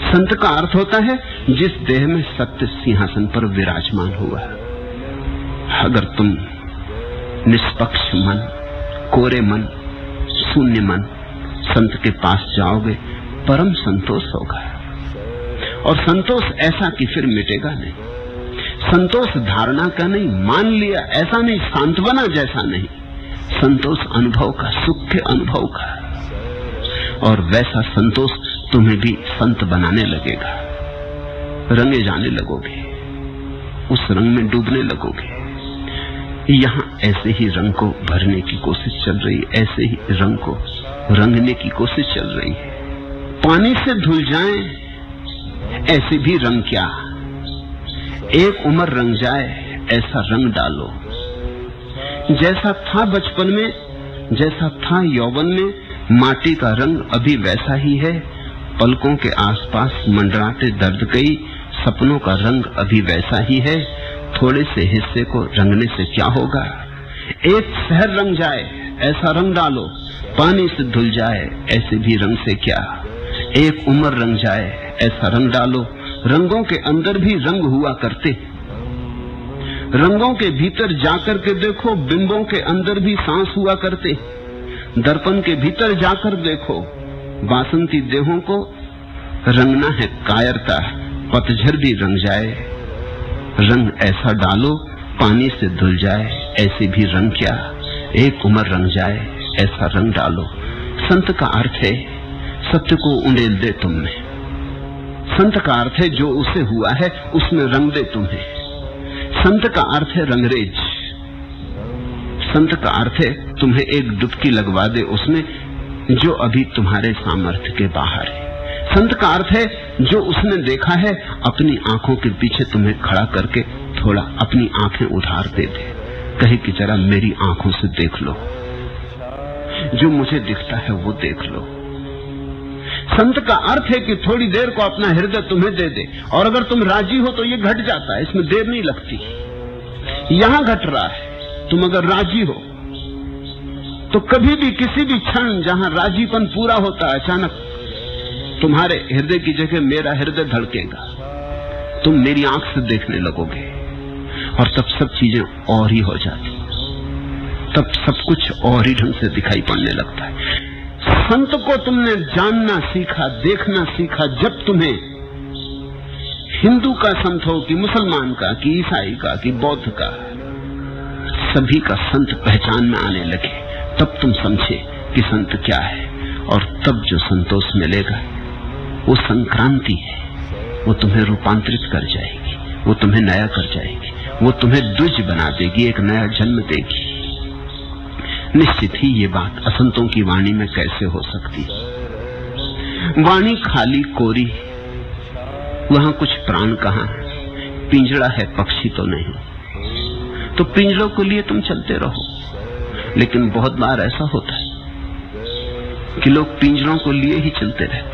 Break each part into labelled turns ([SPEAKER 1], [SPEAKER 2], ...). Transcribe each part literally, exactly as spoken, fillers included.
[SPEAKER 1] संत का अर्थ होता है जिस देह में सत्य सिंहासन पर विराजमान हुआ। अगर तुम निष्पक्ष मन, कोरे मन, शून्य मन संत के पास जाओगे, परम संतोष होगा। और संतोष ऐसा कि फिर मिटेगा नहीं। संतोष धारणा का नहीं, मान लिया ऐसा नहीं, सांत्वना जैसा नहीं, संतोष अनुभव का, सुख के अनुभव का। और वैसा संतोष तुम्हें भी संत बनाने लगेगा। रंगे जाने लगोगे, उस रंग में डूबने लगोगे। यहां ऐसे ही रंग को भरने की कोशिश चल रही है, ऐसे ही रंग को रंगने की कोशिश चल रही है। पानी से धुल जाएं ऐसे भी रंग क्या, एक उम्र रंग जाए ऐसा रंग डालो। जैसा था बचपन में, जैसा था यौवन में, माटी का रंग अभी वैसा ही है। पलकों के आसपास मंडराते दर्द कई सपनों का रंग अभी वैसा ही है। थोड़े से हिस्से को रंगने से क्या होगा। एक शहर रंग जाए ऐसा रंग डालो, पानी से धुल जाए ऐसे भी रंग से क्या। एक उम्र रंग जाए ऐसा रंग डालो। रंगों के अंदर भी रंग हुआ करते, रंगों के भीतर जाकर के देखो, बिंबों के अंदर भी सांस हुआ करते। दर्पण के भीतर जाकर देखो, बासंती देहों को रंगना है कायरता। पतझड़ भी रंग जाए, रंग ऐसा डालो, पानी से धुल जाए ऐसे भी रंग क्या। एक उम्र रंग जाए ऐसा रंग डालो। संत का अर्थ है सत्य को उंडेल दे तुम में। संत का अर्थ है जो उसे हुआ है उसमें रंग दे तुम्हें। संत का अर्थ है रंगरेज। संत का अर्थ है तुम्हें एक डुबकी लगवा दे उसमें जो अभी तुम्हारे सामर्थ्य के बाहर है। संत का अर्थ है जो उसने देखा है अपनी आंखों के पीछे तुम्हें खड़ा करके थोड़ा अपनी आंखें उधार दे दे, कहे कि जरा मेरी आंखों से देख लो, जो मुझे दिखता है वो देख लो। संत का अर्थ है कि थोड़ी देर को अपना हृदय तुम्हें दे दे, और अगर तुम राजी हो तो ये घट जाता है, इसमें देर नहीं लगती। यहां घट रहा है, तुम अगर राजी हो तो कभी भी किसी भी क्षण जहां राजीपन पूरा होता है, अचानक तुम्हारे हृदय की जगह मेरा हृदय धड़केगा। तुम मेरी आंख से देखने लगोगे और तब सब चीजें और ही हो जाती, तब सब कुछ और ही ढंग से दिखाई पड़ने लगता है। संत को तुमने जानना सीखा, देखना सीखा जब तुम्हें हिंदू का संत हो कि मुसलमान का कि ईसाई का कि बौद्ध का, सभी का संत पहचान में आने लगे, तब तुम समझे कि संत क्या है। और तब जो संतोष मिलेगा वो संक्रांति है, वो तुम्हें रूपांतरित कर जाएगी, वो तुम्हें नया कर जाएगी, वो तुम्हें द्विज बना देगी, एक नया जन्म देगी। निश्चित ही ये बात असंतों की वाणी में कैसे हो सकती। वाणी खाली कोरी, वहां कुछ प्राण कहां है, पिंजड़ा है पक्षी तो नहीं। तो पिंजड़ों के लिए तुम चलते रहो, लेकिन बहुत बार ऐसा होता है कि लोग पिंजड़ों को लिए ही चलते रहते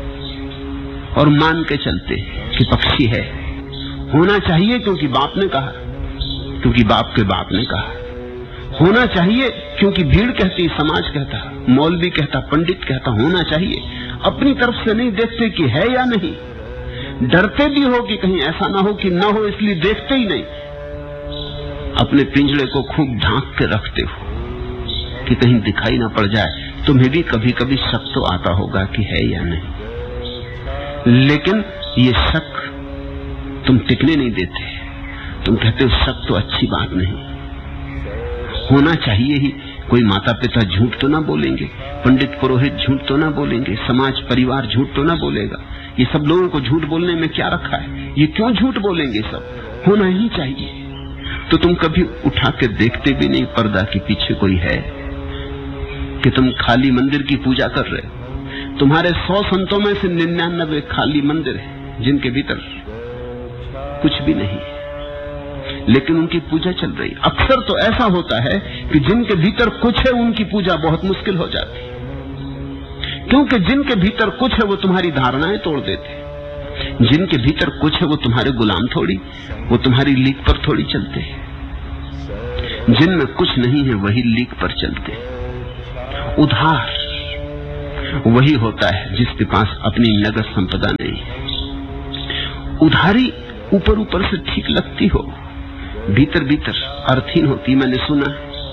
[SPEAKER 1] और मान के चलते कि पक्षी है, होना चाहिए क्योंकि बाप ने कहा, क्योंकि बाप के बाप ने कहा, होना चाहिए क्योंकि भीड़ कहती, समाज कहता, मौलवी कहता, पंडित कहता, होना चाहिए। अपनी तरफ से नहीं देखते कि है या नहीं, डरते भी हो कि कहीं ऐसा ना हो कि ना हो, इसलिए देखते ही नहीं। अपने पिंजड़े को खूब ढांक के रखते हो कि कहीं दिखाई ना पड़ जाए। तुम्हें भी कभी कभी शक तो आता होगा कि है या नहीं, लेकिन ये शक तुम टिकने नहीं देते। तुम कहते हो शक तो अच्छी बात नहीं, होना चाहिए ही। कोई माता पिता झूठ तो ना बोलेंगे, पंडित पुरोहित झूठ तो ना बोलेंगे, समाज परिवार झूठ तो ना बोलेगा। ये सब लोगों को झूठ बोलने में क्या रखा है, ये क्यों झूठ बोलेंगे, सब होना ही चाहिए। तो तुम कभी उठा के देखते भी नहीं पर्दा के पीछे कोई है, कि तुम खाली मंदिर की पूजा कर रहे हो। तुम्हारे सौ संतों में से निन्यानवे खाली मंदिर है जिनके भीतर कुछ भी नहीं है, लेकिन उनकी पूजा चल रही। अक्सर तो ऐसा होता है कि जिनके भीतर कुछ है उनकी पूजा बहुत मुश्किल हो जाती है, क्योंकि जिनके भीतर कुछ है वो तुम्हारी धारणाएं तोड़ देते। जिनके भीतर कुछ है वो तुम्हारे गुलाम थोड़ी, वो तुम्हारी लीक पर थोड़ी चलते हैं। जिनमें कुछ नहीं है वही लीक पर चलते हैं, उधार। वही होता है जिसके पास अपनी नगद संपदा नहीं। उधारी ऊपर ऊपर से ठीक लगती हो, भीतर भीतर अर्थहीन होती। मैंने सुना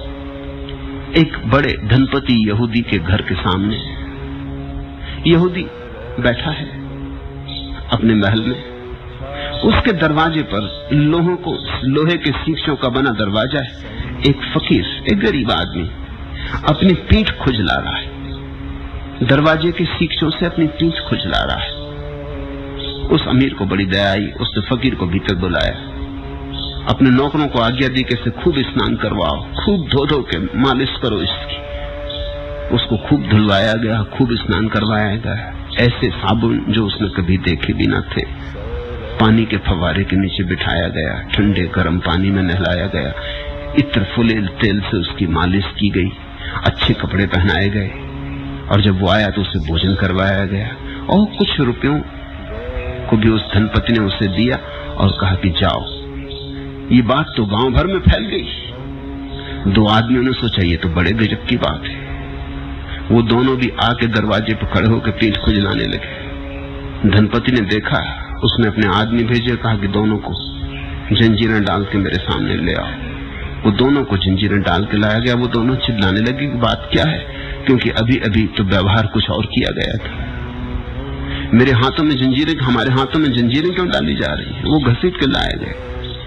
[SPEAKER 1] एक बड़े धनपति यहूदी के घर के सामने यहूदी बैठा है अपने महल में, उसके दरवाजे पर लोहों को लोहे के सींचों का बना दरवाजा है। एक फकीर, एक गरीब आदमी अपनी पीठ खुजला रहा है, दरवाजे के सींचों से अपनी पीठ खुजला रहा है। उस अमीर को बड़ी दया आई, उसने फकीर को भीतर बुलाया, अपने नौकरों को आज्ञा दी कि इसे खूब स्नान करवाओ, खूब धो धो के मालिश करो इसकी। उसको खूब धुलवाया गया, खूब स्नान करवाया गया, ऐसे साबुन जो उसने कभी देखे भी न थे। पानी के फव्वारे के नीचे बिठाया गया, ठंडे गर्म पानी में नहलाया गया, इत्र फुलेल तेल से उसकी मालिश की गई, अच्छे कपड़े पहनाए गए, और जब वो आया तो उसे भोजन करवाया गया। और कुछ रुपयों को भी उस धनपति ने उसे दिया और कहा कि जाओ। ये बात तो गांव भर में फैल गई। दो आदमियों ने सोचा ये तो बड़े गजब की बात है। वो दोनों भी आके दरवाजे पर खड़े होकर पीठ खुजलाने लगे। धनपति ने देखा, उसने अपने आदमी भेजे, कहा कि दोनों को जंजीरें डाल के मेरे सामने ले आओ। वो दोनों को जंजीरें डाल के लाया गया। वो दोनों चिल्लाने लगे कि बात क्या है, क्योंकि अभी अभी तो व्यवहार कुछ और किया गया था। मेरे हाथों में जंजीरें, हमारे हाथों में जंजीरें क्यों डाली जा रही है? वो घसीट के लाए गए।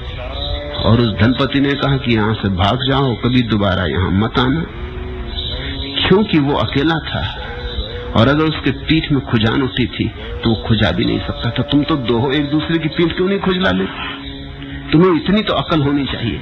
[SPEAKER 1] और उस धनपति ने कहा कि यहां से भाग जाओ, कभी दोबारा यहां मत आना। क्योंकि वो अकेला था, और अगर उसके पीठ में खुजान उठी थी तो वो खुजा भी नहीं सकता था। तुम तो दो हो, एक दूसरे की पीठ क्यों नहीं खुजला ले? तुम्हें इतनी तो अकल होनी चाहिए।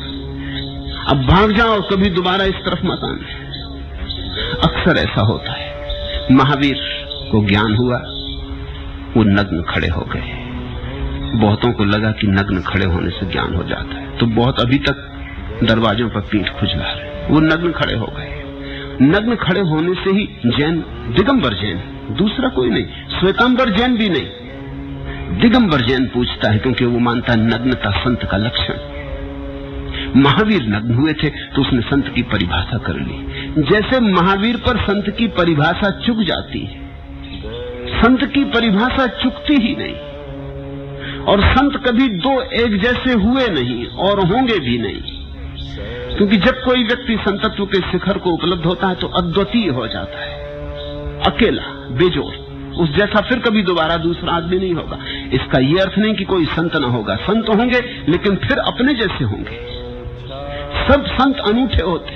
[SPEAKER 1] अब भाग जाओ, कभी दोबारा इस तरफ मत आना। अक्सर ऐसा होता है। महावीर को ज्ञान हुआ, वो नग्न खड़े हो गए। बहुतों को लगा कि नग्न खड़े होने से ज्ञान हो जाता है, तो बहुत अभी तक दरवाजों पर पीठ खुजला रहे। वो नग्न खड़े हो गए। नग्न खड़े होने से ही जैन, दिगंबर जैन, दूसरा कोई नहीं, श्वेतांबर जैन भी नहीं, दिगंबर जैन पूछता है, क्योंकि वो मानता है नग्नता संत का लक्षण। महावीर नग्न हुए थे तो उसने संत की परिभाषा कर ली। जैसे महावीर पर संत की परिभाषा चुक जाती है, संत की परिभाषा चुकती ही नहीं। और संत कभी दो एक जैसे हुए नहीं और होंगे भी नहीं, क्योंकि जब कोई व्यक्ति संतत्व के शिखर को उपलब्ध होता है तो अद्वितीय हो जाता है, अकेला, बेजोड़, उस जैसा फिर कभी दोबारा दूसरा आदमी नहीं होगा। इसका यह अर्थ नहीं कि कोई संत न होगा, संत होंगे लेकिन फिर अपने जैसे होंगे। सब संत अनूठे होते,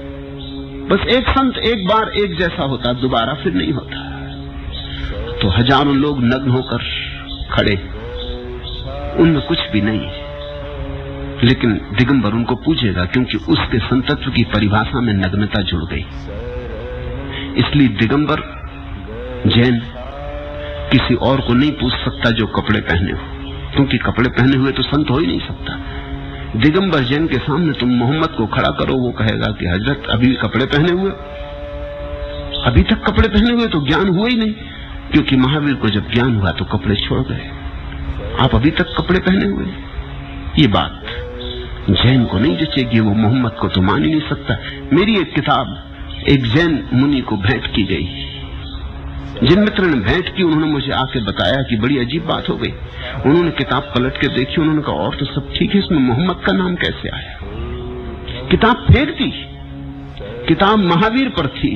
[SPEAKER 1] बस एक संत एक बार एक जैसा होता, दोबारा फिर नहीं होता। तो हजारों लोग नग्न होकर खड़े, उनमें कुछ भी नहीं है, लेकिन दिगंबर उनको पूछेगा, क्योंकि उसके संतत्व की परिभाषा में नग्नता जुड़ गई। इसलिए दिगंबर जैन किसी और को नहीं पूछ सकता जो कपड़े पहने हो, क्योंकि कपड़े पहने हुए तो संत हो ही नहीं सकता। दिगंबर जैन के सामने तुम मोहम्मद को खड़ा करो, वो कहेगा कि हजरत अभी कपड़े पहने हुए, अभी तक कपड़े पहने हुए तो ज्ञान हुआ ही नहीं, क्योंकि महावीर को जब ज्ञान हुआ तो कपड़े छोड़ गए, आप अभी तक कपड़े पहने हुए। ये बात जैन को नहीं जचेगी, वो मोहम्मद को तो मान ही नहीं सकता। मेरी एक किताब एक जैन मुनि को भेंट की गई। जिन मित्र ने भेंट की उन्होंने मुझे आके बताया कि बड़ी अजीब बात हो गई। उन्होंने किताब पलट के देखी, उन्होंने कहा और तो सब ठीक है, इसमें मोहम्मद का नाम कैसे आया? किताब फेंक दी, किताब महावीर पर थी,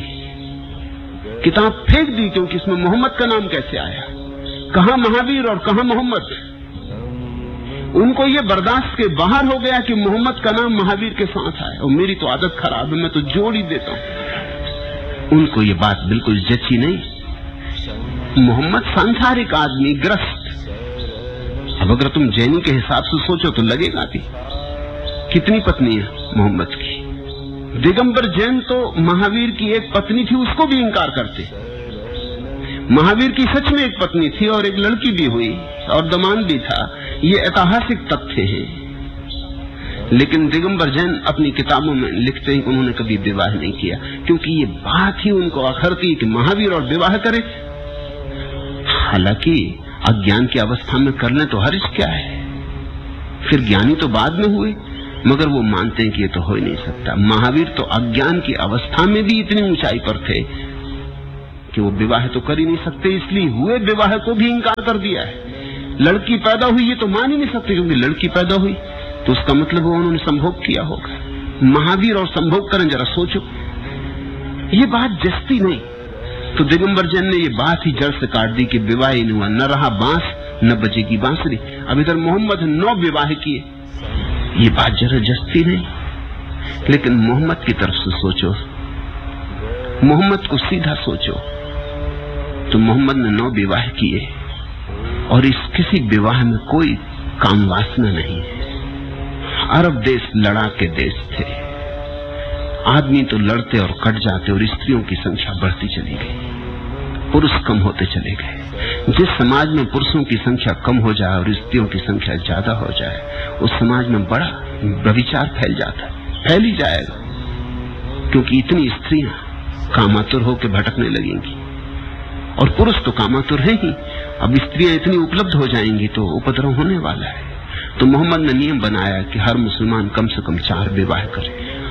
[SPEAKER 1] किताब फेंक दी, क्योंकि इसमें मोहम्मद का नाम कैसे आया? कहां महावीर और कहां मोहम्मद? उनको ये बर्दाश्त के बाहर हो गया कि मोहम्मद का नाम महावीर के साथ आया। और मेरी तो आदत खराब है, मैं तो जोड़ ही देता हूं। उनको ये बात बिल्कुल जची नहीं। मोहम्मद सांसारिक आदमी, ग्रस्त। अब अगर तुम जैनी के हिसाब से सोचो तो लगेगा भी कितनी पत्नी है मोहम्मद की। दिगंबर जैन तो महावीर की एक पत्नी थी, उसको भी इंकार करते। महावीर की सच में एक पत्नी थी और एक लड़की भी हुई और दमान भी था, ये ऐतिहासिक तथ्य हैं। लेकिन दिगंबर जैन अपनी किताबों में लिखते हैं कि उन्होंने कभी विवाह नहीं किया, क्योंकि ये बात ही उनको अखरती कि महावीर और विवाह करे। हालांकि अज्ञान की अवस्था में कर लें तो हर्ज क्या है, फिर ज्ञानी तो बाद में हुए, मगर वो मानते हैं कि ये तो हो ही नहीं सकता। महावीर तो अज्ञान की अवस्था में भी इतनी ऊंचाई पर थे कि वो विवाह तो कर ही नहीं सकते, इसलिए हुए विवाह को भी इंकार कर दिया है। लड़की पैदा हुई ये तो मान ही नहीं सकते, क्योंकि लड़की पैदा हुई तो उसका मतलब वो उन्होंने संभोग किया होगा। महावीर और संभोग करें, जरा सोचो, ये बात जस्ती नहीं। तो दिगंबर जैन ने ये बात ही जड़ से काट दी कि विवाह ही नहीं हुआ, न रहा बांस न बजेगी बांसुरी। अब इधर मोहम्मद नौ विवाह किए, ये बात जरा जस्ती नहीं। लेकिन मोहम्मद की तरफ से सोचो, मोहम्मद को सीधा सोचो, तो मोहम्मद ने नौ विवाह किए और इस किसी विवाह में कोई काम वासना नहीं है। अरब देश लड़ा के देश थे, आदमी तो लड़ते और कट जाते और स्त्रियों की संख्या बढ़ती चली गई, पुरुष कम होते चले गए। जिस समाज में पुरुषों की संख्या कम हो जाए और स्त्रियों की संख्या ज्यादा हो जाए, उस समाज में बड़ा व्यभिचार फैल जाता है, फैल ही जाएगा, क्योंकि इतनी स्त्रियां कामातुर होकर भटकने लगेंगी और पुरुष तो कामातुर है ही। अब स्त्रियां इतनी उपलब्ध हो जाएंगी तो उपद्रव होने वाला है। तो मोहम्मद ने नियम बनाया कि हर मुसलमान कम से कम चार विवाह करे।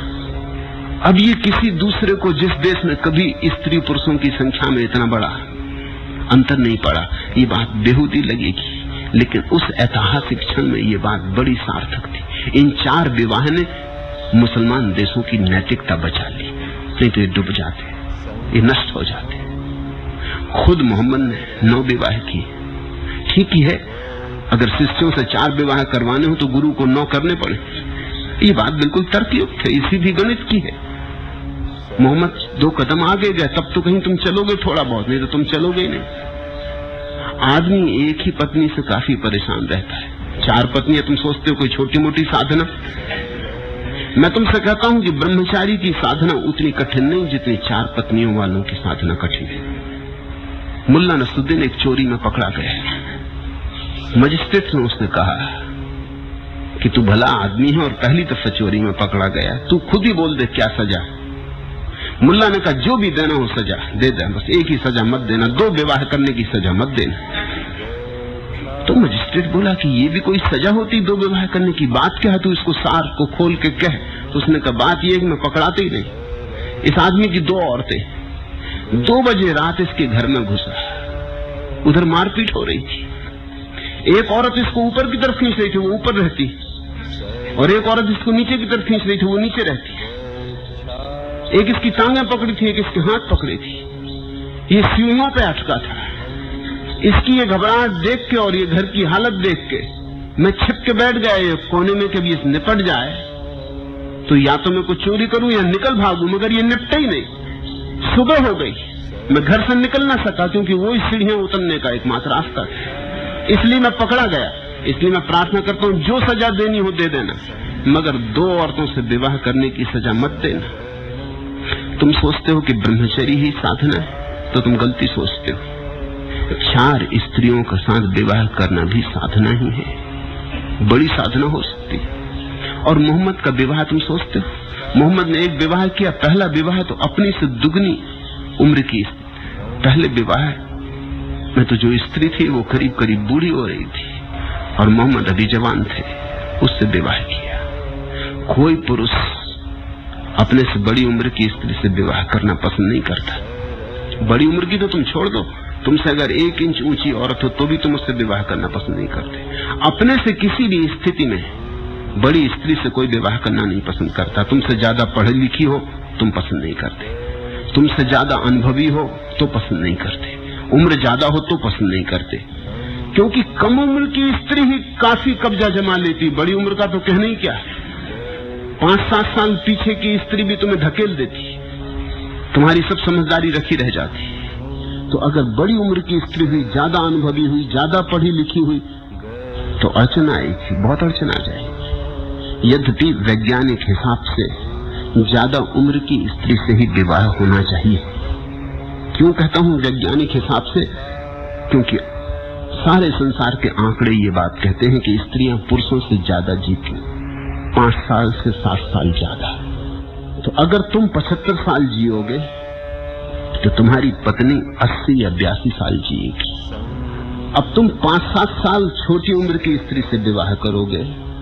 [SPEAKER 1] अब ये किसी दूसरे को, जिस देश में कभी स्त्री पुरुषों की संख्या में इतना बड़ा अंतर नहीं पड़ा, ये बात बेहूदी लगेगी, लेकिन उस ऐतिहासिक क्षण में ये बात बड़ी सार्थक थी। इन चार विवाह ने मुसलमान देशों की नैतिकता बचा ली, नहीं तो ये डूब जाते, ये नष्ट हो जाते। खुद मोहम्मद ने नौ विवाह किए। ठीक ही है, अगर शिष्यों से चार विवाह करवाने हो तो गुरु को नौ करने पड़े, ये बात बिल्कुल तर्कयुक्त है, इसी भी गणित की है। मोहम्मद दो कदम आगे गए, तब तो कहीं तुम चलोगे थोड़ा बहुत, नहीं तो तुम चलोगे ही नहीं। आदमी एक ही पत्नी से काफी परेशान रहता है, चार पत्नियां तुम सोचते हो कोई छोटी मोटी साधना। मैं तुमसे कहता हूं कि ब्रह्मचारी की साधना उतनी कठिन नहीं जितनी चार पत्नियों वालों की साधना कठिन है। मुल्ला नसरुद्दीन एक चोरी में पकड़ा गया, मजिस्ट्रेट ने उसने कहा कि तू भला आदमी है और पहली दफा चोरी में पकड़ा गया, तू खुद ही बोल दे क्या सजा। मुल्ला ने कहा जो भी देना हो सजा दे दे, बस एक ही सजा मत देना, दो विवाह करने की सजा मत देना। तो मजिस्ट्रेट बोला कि ये भी कोई सजा होती, दो विवाह करने की? बात क्या है, तू इसको सार को खोल के कह। तो उसने कहा बात ये कि मैं पकड़ाते ही नहीं। इस आदमी की दो औरतें, दो बजे रात इसके घर में घुसा, उधर मारपीट हो रही थी। एक औरत इसको ऊपर की तरफ खींच रही थी, वो ऊपर रहती, और एक औरत इसको नीचे की तरफ खींच रही थी, वो नीचे रहती। एक इसकी टांगें पकड़ी थी, एक इसके हाथ पकड़े थी, ये सीढ़ियों पे अटका था। इसकी ये घबराहट देख के और ये घर की हालत देख के मैं छिप के बैठ गया ये कोने में कि ये निपट जाए तो या तो मैं कुछ चोरी करूं या निकल भागूं, मगर ये निपटे ही नहीं। सुबह हो गई, मैं घर से निकल ना सका, क्योंकि वो सीढ़ियां उतरने का एकमात्र रास्ता था। इसलिए मैं पकड़ा गया। इसलिए मैं प्रार्थना करता हूं जो सजा देनी हो दे देना, मगर दो औरतों से विवाह करने की सजा मत देना। तुम सोचते हो कि ब्रह्मचर्य ही साधना है, तो तुम गलती सोचते हो। चार स्त्रियों के साथ विवाह करना भी साधना ही है, बड़ी साधना हो सकती है। और मोहम्मद का विवाह तुम सोचते हो, मोहम्मद ने एक विवाह किया, पहला विवाह तो अपनी से दुगनी उम्र की। पहले विवाह में तो जो स्त्री थी वो करीब करीब बूढ़ी हो रही थी और मोहम्मद अभी जवान थे, उससे विवाह किया। कोई पुरुष अपने से बड़ी उम्र की स्त्री से विवाह करना पसंद नहीं करता। बड़ी उम्र की तो तुम छोड़ दो, तुमसे अगर एक इंच ऊंची औरत हो तो भी तुम उससे विवाह करना पसंद नहीं करते। अपने से किसी भी स्थिति में बड़ी स्त्री से कोई विवाह करना नहीं पसंद करता। तुमसे ज्यादा पढ़ी लिखी हो तुम पसंद नहीं करते, तुमसे ज्यादा अनुभवी हो तो पसंद नहीं करते, उम्र ज्यादा हो तो पसंद नहीं करते, क्योंकि कम उम्र की स्त्री ही काफी कब्जा जमा लेती, बड़ी उम्र का तो कहना ही क्या। पांच सात साल पीछे की स्त्री भी तुम्हें धकेल देती, तुम्हारी सब समझदारी रखी रह जाती। तो अगर बड़ी उम्र की स्त्री हुई, ज्यादा अनुभवी हुई, ज्यादा पढ़ी लिखी हुई तो अड़चन आएगी, बहुत अड़चन आ जाएगी। यद्यपि वैज्ञानिक हिसाब से ज्यादा उम्र की स्त्री से ही विवाह होना चाहिए। क्यों कहता हूं वैज्ञानिक हिसाब से? क्योंकि सारे संसार के आंकड़े ये बात कहते हैं कि स्त्रियां पुरुषों से ज्यादा जीती, पांच साल से सात साल ज्यादा। तो अगर तुम पचहत्तर साल जियोगे तो तुम्हारी पत्नी अस्सी या बयासी साल जिएगी। अब तुम पांच सात साल छोटी उम्र की स्त्री से विवाह करोगे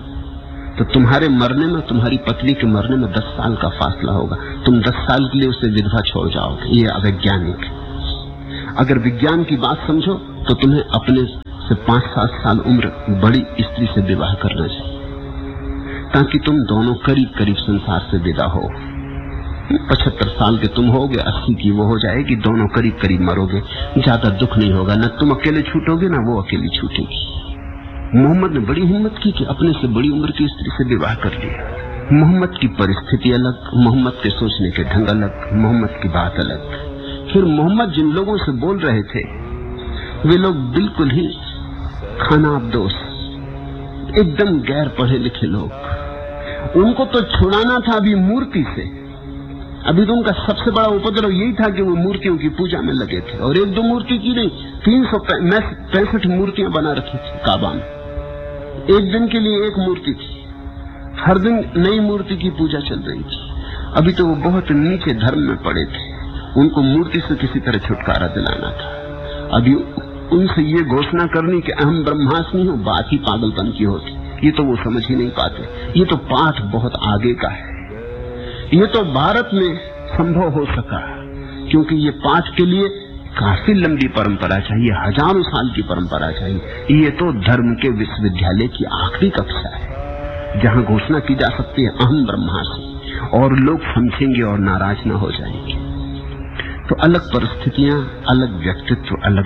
[SPEAKER 1] तो तुम्हारे मरने में, तुम्हारी पत्नी के मरने में दस साल का फासला होगा। तुम दस साल के लिए उसे विधवा छोड़ जाओगे, ये अवैज्ञानिक। अगर विज्ञान की बात समझो तो तुम्हें अपने से पांच सात साल उम्र बड़ी स्त्री से विवाह करना चाहिए, ताकि तुम दोनों करीब करीब संसार से विदा हो। पचहत्तर साल के तुम होगे, अस्सी की वो हो जाएगी, दोनों करीब करीब मरोगे, ज्यादा दुख नहीं होगा। न तुम अकेले छूटोगे ना वो अकेली छूटेगी। मोहम्मद ने बड़ी हिम्मत की कि अपने से बड़ी उम्र की स्त्री से विवाह कर लिया। मोहम्मद की परिस्थिति अलग, मोहम्मद के सोचने के ढंग अलग, मोहम्मद की बात अलग। फिर मोहम्मद जिन लोगों से बोल रहे थे वे लोग बिल्कुल ही खानाबदोश, एकदम गैर पढ़े लिखे लोग। उनको तो छुड़ाना था अभी मूर्ति से। अभी तो उनका सबसे बड़ा उपद्रव यही था कि वो मूर्तियों की पूजा में लगे थे, और एक दो मूर्ति की नहीं, तीन सौ पैंसठ मूर्तियां बना रखी थी काबा में। एक दिन के लिए एक मूर्ति थी, हर दिन नई मूर्ति की पूजा चल रही थी। अभी तो वो बहुत नीचे धर्म में पड़े थे, उनको मूर्ति से किसी तरह छुटकारा दिलाना था। अभी उनसे ये घोषणा करनी कि अहम ब्रह्मास्मि हूं, बात ही पागलपन की होती। ये तो वो समझ ही नहीं पाते। ये तो पाठ बहुत आगे का है। ये तो भारत में संभव हो सका क्योंकि ये पाठ के लिए काफी लंबी परंपरा चाहिए, हजारों साल की परंपरा चाहिए। ये तो धर्म के विश्वविद्यालय की आखिरी कक्षा है जहां घोषणा की जा सकती है अहम ब्रह्मास्मि, और लोग समझेंगे और नाराज न हो जाएंगे। तो अलग परिस्थितियां, अलग व्यक्तित्व, अलग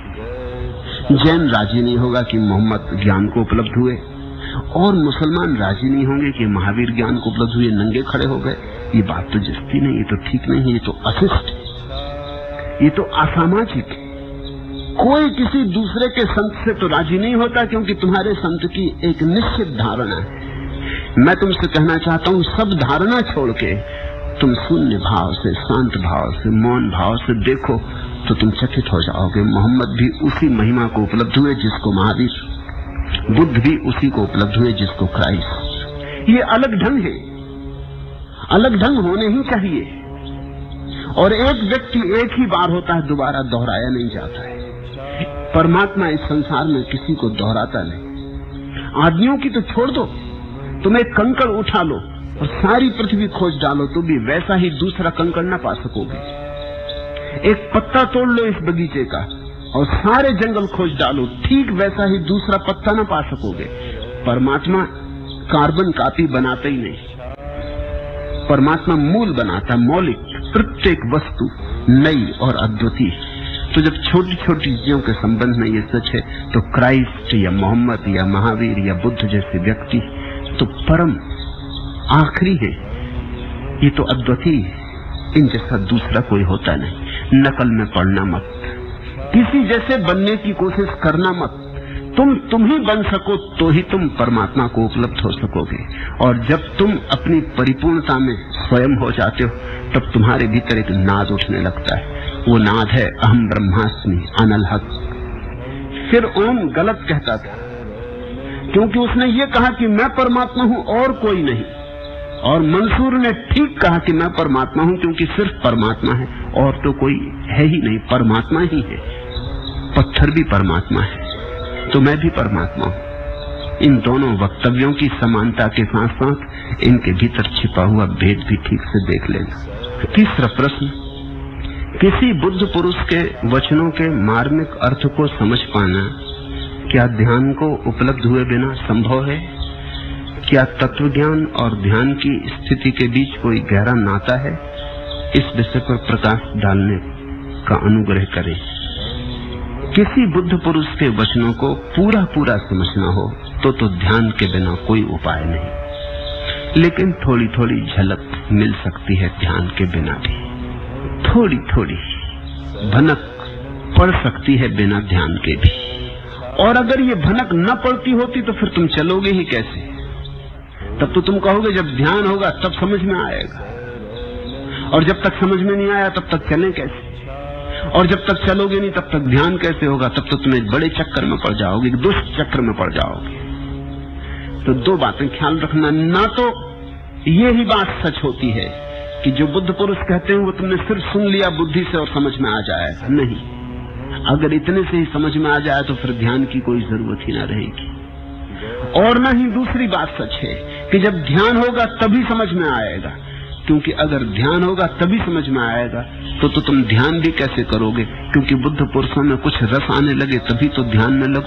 [SPEAKER 1] ढंग। जैन राजी नहीं होगा कि मोहम्मद ज्ञान को उपलब्ध हुए, और मुसलमान राजी नहीं होंगे कि महावीर ज्ञान को उपलब्ध हुए, नंगे खड़े हो गए। ये बात तो जस्ती नहीं, ये तो ठीक नहीं, ये तो अशिष्ट है, ये तो असामाजिक है। कोई किसी दूसरे के संत से तो राजी नहीं होता, क्योंकि तुम्हारे संत की एक निश्चित धारणा है। मैं तुमसे कहना चाहता हूं, सब धारणा छोड़ के तुम शून्य भाव से, शांत भाव से, मौन भाव से देखो तो तुम चकित हो जाओगे। मोहम्मद भी उसी महिमा को उपलब्ध हुए जिसको महावीर, बुद्ध भी उसी को उपलब्ध हुए जिसको क्राइस्ट। ये अलग ढंग है, अलग ढंग होने ही चाहिए। और एक व्यक्ति एक ही बार होता है, दोबारा दोहराया नहीं जाता है। परमात्मा इस संसार में किसी को दोहराता नहीं। आदमियों की तो छोड़ दो, तुम एक कंकड़ उठा लो और सारी पृथ्वी खोज डालो तो भी वैसा ही दूसरा कंकड़ न पा सकोगे। एक पत्ता तोड़ लो इस बगीचे का और सारे जंगल खोज डालो, ठीक वैसा ही दूसरा पत्ता न पा सकोगे। परमात्मा कार्बन कॉपी बनाता ही नहीं, परमात्मा मूल बनाता, मौलिक, प्रत्येक वस्तु नई और अद्वितीय। तो जब छोटी छोटी चीजों के संबंध में ये सच है, तो क्राइस्ट या मोहम्मद या महावीर या बुद्ध जैसे व्यक्ति तो परम आखिरी है, ये तो अद्वितीय है। इन जैसा दूसरा कोई होता नहीं। नकल में पड़ना मत, किसी जैसे बनने की कोशिश करना मत। तुम तुम ही बन सको तो ही तुम परमात्मा को उपलब्ध हो सकोगे। और जब तुम अपनी परिपूर्णता में स्वयं हो जाते हो, तब तुम्हारे भीतर एक नाद उठने लगता है। वो नाद है अहम ब्रह्मास्मि अनल हक। फिर ओम गलत कहता था, क्योंकि उसने ये कहा कि मैं परमात्मा हूं और कोई नहीं। और मंसूर ने ठीक कहा कि मैं परमात्मा हूं, क्योंकि सिर्फ परमात्मा है और तो कोई है ही नहीं, परमात्मा ही है। पत्थर भी परमात्मा है, तो मैं भी परमात्मा हूं। इन दोनों वक्तव्यों की समानता के साथ साथ इनके भीतर छिपा हुआ भेद भी ठीक से देख लेना। तीसरा प्रश्न, किसी बुद्ध पुरुष के वचनों के मार्मिक अर्थ को समझ पाना क्या ध्यान को उपलब्ध हुए बिना संभव है? क्या तत्व ज्ञान और ध्यान की स्थिति के बीच कोई गहरा नाता है? इस विषय पर प्रकाश डालने का अनुग्रह करें। किसी बुद्ध पुरुष के वचनों को पूरा पूरा समझना हो तो तो ध्यान के बिना कोई उपाय नहीं, लेकिन थोड़ी थोड़ी झलक मिल सकती है ध्यान के बिना भी। थोड़ी थोड़ी भनक पड़ सकती है बिना ध्यान के भी। और अगर ये भनक न पड़ती होती तो फिर तुम चलोगे ही कैसे? तब तो तुम कहोगे जब ध्यान होगा तब समझ में आएगा, और जब तक समझ में नहीं आया तब तक चलें कैसे? और जब तक चलोगे नहीं तब तक ध्यान कैसे होगा? तब तो तुम्हें बड़े चक्कर में पड़ जाओगे, दुष्ट चक्कर में पड़ जाओगे। तो दो बातें ख्याल रखना, ना तो ये ही बात सच होती है कि जो बुद्ध पुरुष कहते हैं वो तुमने सिर्फ सुन लिया बुद्धि से और समझ में आ जाएगा, नहीं। अगर इतने से ही समझ में आ जाए तो फिर ध्यान की कोई जरूरत ही ना रहेगी। और ना ही दूसरी बात सच है कि जब ध्यान होगा तभी समझ में आएगा। क्योंकि अगर ध्यान होगा तभी समझ में आएगा। तो तो तुम ध्यान भी कैसे करोगे, क्योंकि बुद्ध पुरुषों में कुछ रस आने लगे तभी तो ध्यान में लगो।